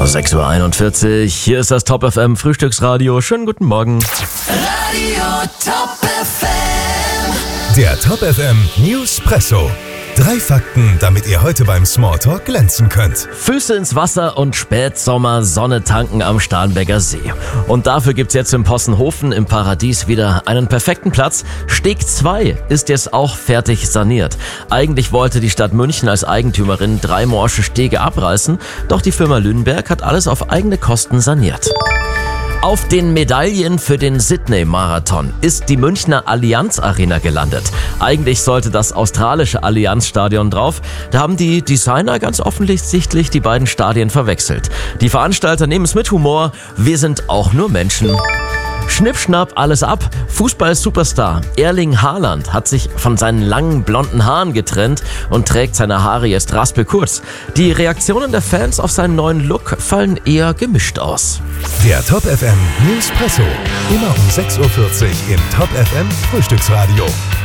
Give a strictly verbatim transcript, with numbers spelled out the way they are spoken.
sechs Uhr einundvierzig, hier ist das Top F M Frühstücksradio. Schönen guten Morgen. Radio Top F M. Der Top F M Newspresso. Drei Fakten, damit ihr heute beim Smalltalk glänzen könnt. Füße ins Wasser und Spätsommer Sonne tanken am Starnberger See. Und dafür gibt's jetzt im Possenhofen im Paradies wieder einen perfekten Platz. Steg zwei ist jetzt auch fertig saniert. Eigentlich wollte die Stadt München als Eigentümerin drei morsche Stege abreißen, doch die Firma Lüneberg hat alles auf eigene Kosten saniert. Auf den Medaillen für den Sydney-Marathon ist die Münchner Allianz Arena gelandet. Eigentlich sollte das australische Allianz-Stadion drauf. Da haben die Designer ganz offensichtlich die beiden Stadien verwechselt. Die Veranstalter nehmen es mit Humor. Wir sind auch nur Menschen. Schnipp-schnapp, alles ab. Fußball-Superstar Erling Haaland hat sich von seinen langen blonden Haaren getrennt und trägt seine Haare jetzt raspelkurz. Die Reaktionen der Fans auf seinen neuen Look fallen eher gemischt aus. Der Top F M Newspresso. Immer um sechs Uhr vierzig im Top F M Frühstücksradio.